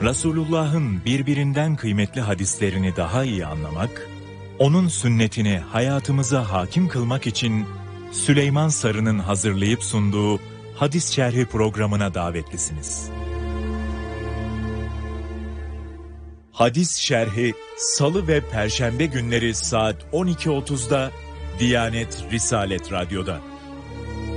Resulullah'ın birbirinden kıymetli hadislerini daha iyi anlamak, onun sünnetini hayatımıza hakim kılmak için Süleyman Sarı'nın hazırlayıp sunduğu Hadis Şerhi programına davetlisiniz. Hadis Şerhi Salı ve Perşembe günleri saat 12.30'da Diyanet Risalet Radyo'da.